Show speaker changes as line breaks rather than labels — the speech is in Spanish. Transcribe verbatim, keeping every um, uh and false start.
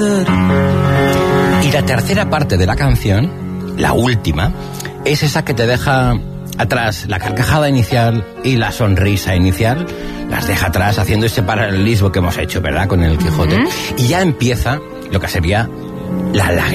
Y la tercera parte de la canción, la última, es esa que te deja atrás la carcajada inicial y la sonrisa inicial, las deja atrás haciendo ese paralelismo que hemos hecho, ¿verdad?, con el Quijote. Uh-huh. Y ya empieza lo que sería la lágrima.